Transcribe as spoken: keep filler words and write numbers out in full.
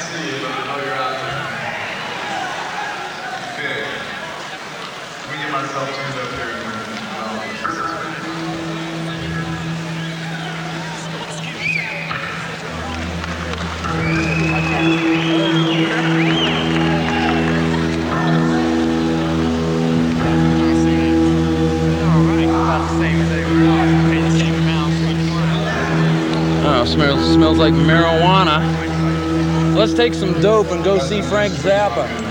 see you, but I know you're out there. Okay. Let me get myself tuned up here in a minute. Oh, smells smells like marijuana. Let's take some dope and go see Frank Zappa.